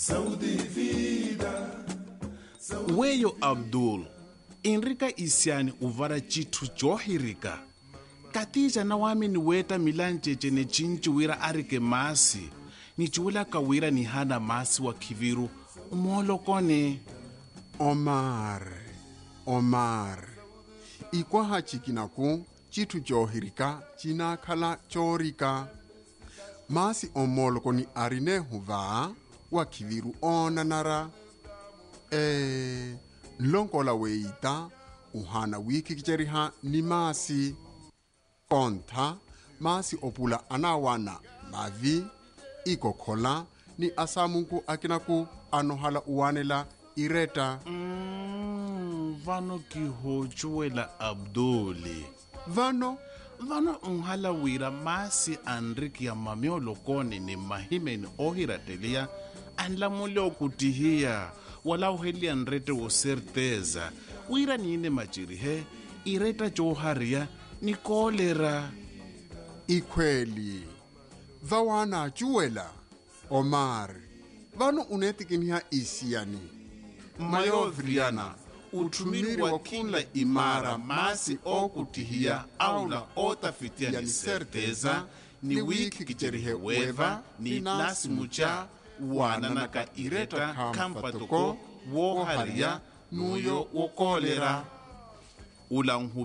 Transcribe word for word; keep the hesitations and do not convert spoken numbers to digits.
Weyo Abdul, Enrika isiani uvara chitu johirika. Katija na wami ni weta milanjeje ne chinchu wira arike masi. Ni chula kawira ni hana masi wa kiviru. Umolo kone. Omar, Omar. Ikwa hachikinaku, chitu johirika, china kala chorika. Masi omolo koni arine huva, wa kiviru onanara. Eh, lonkola weita, uhana wiki kicheriha ni masi. Kontha, masi opula anawana mavi, iko kola, ni asamunku akinaku anohala uwanela ireta. Mm, vano kihochuela Abduli. Vano? Vano unhala wira masi Enriki ya mameo lokone ni mahime ni ohiratelia, anla muleo kutihia, wala uheli anrete o certeza. Wira niine machirihe, ireta joharia, ni kolera. Ikweli. Vawana chuela. Omar. Vano unetikinia isiani. Mayo Vriana, utumiri wa kila imara masi o kutihia aula otafitia ni certeza, ni wiki kicherihe weva, ni nasi mucha, wananaka ireta kampatoko, woharia, nuyo wokolera. Ulangu